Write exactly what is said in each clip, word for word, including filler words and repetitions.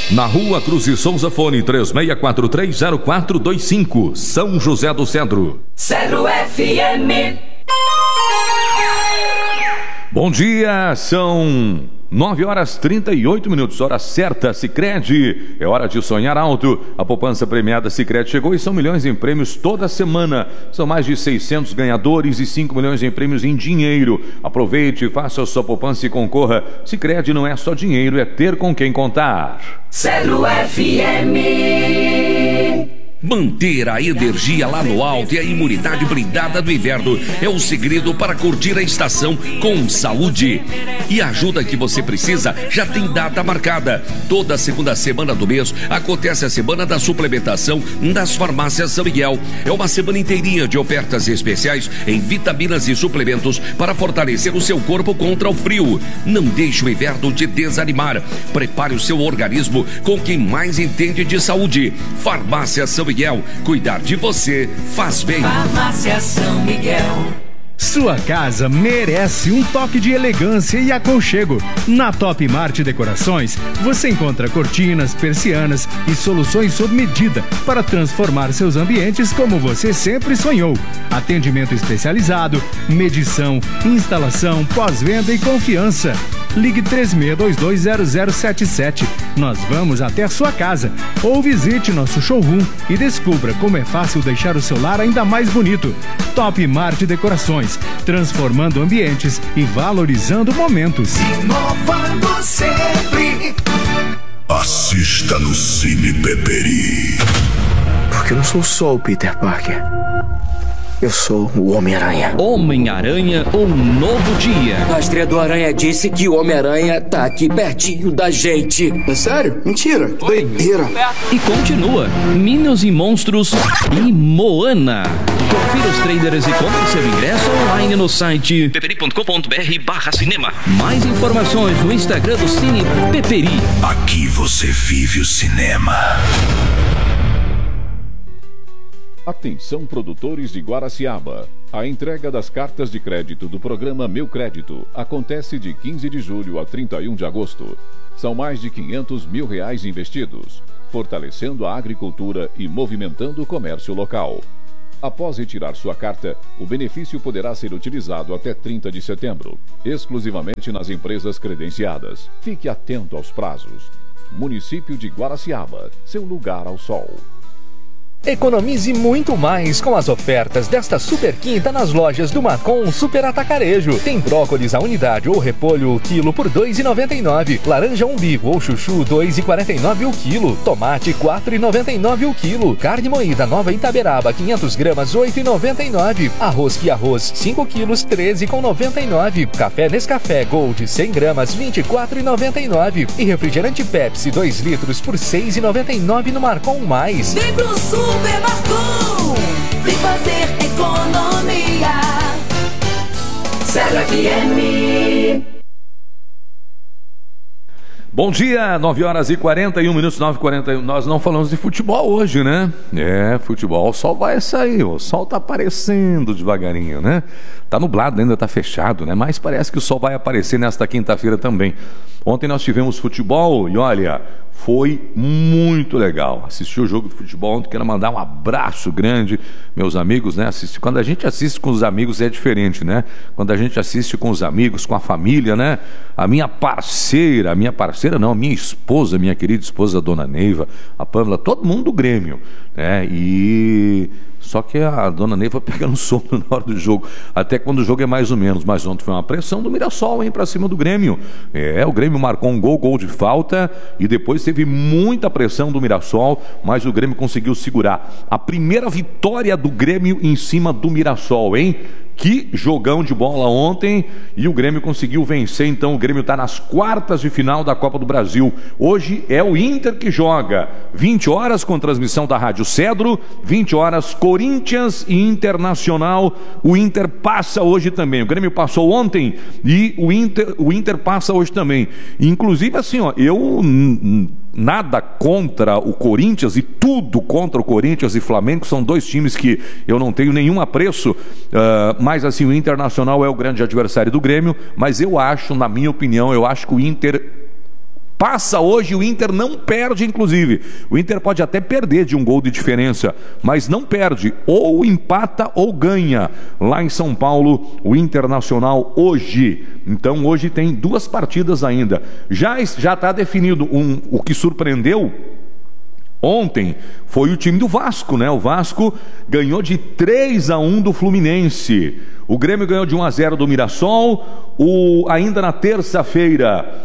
Na Rua Cruz e Souza, fone três seis quatro três zero quatro dois cinco, São José do Cedro. Cedro F M. Bom dia, são nove horas e trinta e oito minutos, hora certa, Sicredi. É hora de sonhar alto. A poupança premiada Sicredi chegou e são milhões em prêmios toda semana. São mais de seiscentos ganhadores e cinco milhões em prêmios em dinheiro. Aproveite, faça a sua poupança e concorra. Sicredi não é só dinheiro, é ter com quem contar. Cedro F M. Manter a energia lá no alto e a imunidade blindada do inverno é o segredo para curtir a estação com saúde. E a ajuda que você precisa já tem data marcada. Toda segunda semana do mês acontece a Semana da Suplementação das Farmácias São Miguel. É uma semana inteirinha de ofertas especiais em vitaminas e suplementos para fortalecer o seu corpo contra o frio. Não deixe o inverno te desanimar. Prepare o seu organismo com quem mais entende de saúde. Farmácia São Miguel, cuidar de você faz bem. Farmácia São Miguel. Sua casa merece um toque de elegância e aconchego. Na Top Mart Decorações, você encontra cortinas, persianas e soluções sob medida para transformar seus ambientes como você sempre sonhou. Atendimento especializado, medição, instalação, pós-venda e confiança. Ligue três seis dois dois zero zero sete sete. Nós vamos até a sua casa. Ou visite nosso showroom e descubra como é fácil deixar o seu lar ainda mais bonito. Top Mart Decorações, transformando ambientes e valorizando momentos. Inovando sempre. Assista no Cine Peperi. Porque eu não sou só o Peter Parker. Eu sou o Homem-Aranha. Homem-Aranha, um novo dia. A estreia Aranha disse que o Homem-Aranha tá aqui pertinho da gente. É sério? Mentira. Que doideira. E continua. Minions e Monstros e Moana. Confira os trailers e compre seu ingresso online no site peperi ponto com ponto br barra cinema. Mais informações no Instagram do Cine Peperi. Aqui você vive o cinema. Atenção, produtores de Guaraciaba. A entrega das cartas de crédito do programa Meu Crédito acontece de quinze de julho a trinta e um de agosto. São mais de quinhentos mil reais investidos, fortalecendo a agricultura e movimentando o comércio local. Após retirar sua carta, o benefício poderá ser utilizado até trinta de setembro, exclusivamente nas empresas credenciadas. Fique atento aos prazos. Município de Guaraciaba, seu lugar ao sol. Economize muito mais com as ofertas desta super quinta nas lojas do Marcon Super Atacarejo. Tem brócolis a unidade ou repolho o quilo por dois reais e noventa e nove centavos. Laranja umbigo ou chuchu dois reais e quarenta e nove centavos o quilo. Tomate quatro reais e noventa e nove centavos o quilo. Carne moída Nova Itaberaba quinhentas gramas oito reais e noventa e nove centavos. Arroz que arroz cinco quilos treze reais e noventa e nove centavos. Café Nescafé Gold cem gramas vinte e quatro reais e noventa e nove centavos. E refrigerante Pepsi dois litros por seis reais e noventa e nove centavos no Marcon Mais. Vem pro Super Marcon, vem fazer economia. Cedro F M. Bom dia, nove horas e quarenta e um minutos, nove e quarenta e um. Nós não falamos de futebol hoje, né? É, futebol, o sol vai sair, o sol tá aparecendo devagarinho, né? Tá nublado, ainda tá fechado, né? Mas parece que o sol vai aparecer nesta quinta-feira também. Ontem nós tivemos futebol e olha, foi muito legal. Assisti o jogo de futebol ontem, quero mandar um abraço grande, meus amigos, né? Assisti... Quando a gente assiste com os amigos é diferente, né? Quando a gente assiste com os amigos, com a família, né? A minha parceira, a minha parceira não, a minha esposa, minha querida esposa, a dona Neiva, a Pâmela, todo mundo do Grêmio, né? E... Só que a dona Neiva pegando sono na hora do jogo, até quando o jogo é mais ou menos. Mas ontem foi uma pressão do Mirassol, hein, pra cima do Grêmio. É, o Grêmio marcou um gol, gol de falta, e depois teve muita pressão do Mirassol, mas o Grêmio conseguiu segurar. A primeira vitória do Grêmio em cima do Mirassol, hein? Que jogão de bola ontem, e o Grêmio conseguiu vencer. Então o Grêmio está nas quartas de final da Copa do Brasil. Hoje é o Inter que joga, vinte horas com transmissão da Rádio Cedro, vinte horas Corinthians e Internacional. O Inter passa hoje também. O Grêmio passou ontem e o Inter, o Inter passa hoje também. Inclusive assim, ó, eu nada contra o Corinthians e tudo contra o Corinthians e Flamengo, são dois times que eu não tenho nenhum apreço, uh, mas assim, o Internacional é o grande adversário do Grêmio, mas eu acho, na minha opinião, eu acho que o Inter Passa hoje, o Inter não perde, inclusive. O Inter pode até perder de um gol de diferença, mas não perde. Ou empata ou ganha. Lá em São Paulo, o Internacional hoje. Então hoje tem duas partidas ainda. Já já está definido um, o que surpreendeu ontem foi o time do Vasco, né? O Vasco ganhou de três a um do Fluminense. O Grêmio ganhou de um a zero do Mirassol. O, ainda na terça-feira,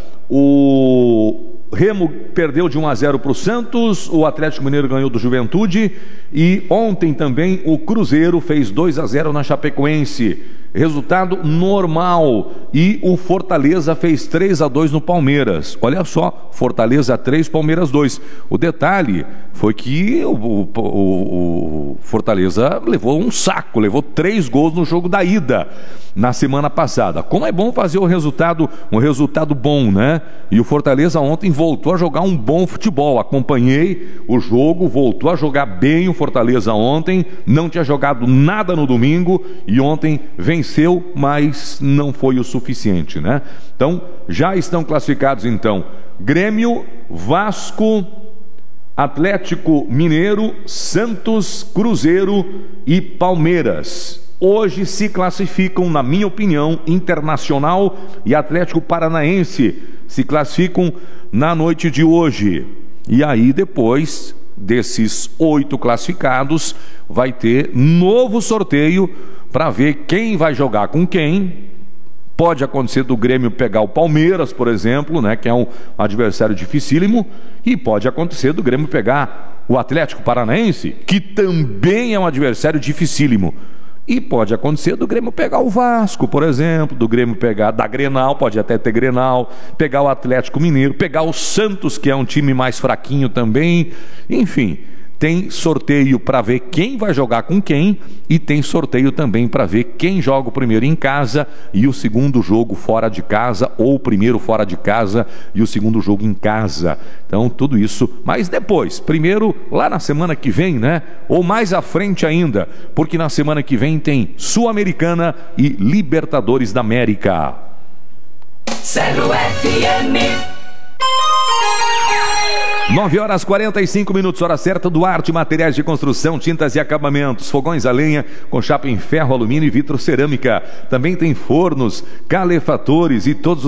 o Remo perdeu de um a zero para o Santos. O Atlético Mineiro ganhou do Juventude. E ontem também o Cruzeiro fez dois a zero na Chapecoense. Resultado normal. E o Fortaleza fez três a dois no Palmeiras. Olha só, Fortaleza três, Palmeiras dois. O detalhe foi que o, o, o, o Fortaleza levou um saco, levou três gols no jogo da ida na semana passada. Como é bom fazer o resultado, um resultado bom, né? E o Fortaleza ontem voltou a jogar um bom futebol. Acompanhei o jogo, voltou a jogar bem o Fortaleza ontem. Não tinha jogado nada no domingo e ontem venceu, mas não foi o suficiente, né? Então, já estão classificados então Grêmio, Vasco, Atlético Mineiro, Santos, Cruzeiro e Palmeiras. Hoje se classificam, na minha opinião, Internacional e Atlético Paranaense se classificam na noite de hoje. E aí depois desses oito classificados vai ter novo sorteio para ver quem vai jogar com quem. Pode acontecer do Grêmio pegar o Palmeiras, por exemplo, né, que é um adversário dificílimo, e pode acontecer do Grêmio pegar o Atlético Paranaense, que também é um adversário dificílimo. E pode acontecer do Grêmio pegar o Vasco, por exemplo, do Grêmio pegar da Grenal, pode até ter Grenal, pegar o Atlético Mineiro, pegar o Santos, que é um time mais fraquinho também. Enfim, tem sorteio para ver quem vai jogar com quem e tem sorteio também para ver quem joga o primeiro em casa e o segundo jogo fora de casa, ou o primeiro fora de casa e o segundo jogo em casa. Então tudo isso, mas depois, primeiro lá na semana que vem, né? Ou mais à frente ainda, porque na semana que vem tem Sul-Americana e Libertadores da América. Zero F M. nove horas e quarenta e cinco minutos, hora certa. Duarte Materiais de Construção, tintas e acabamentos, fogões a lenha com chapa em ferro, alumínio e vitro cerâmica. Também tem fornos, calefatores e todos os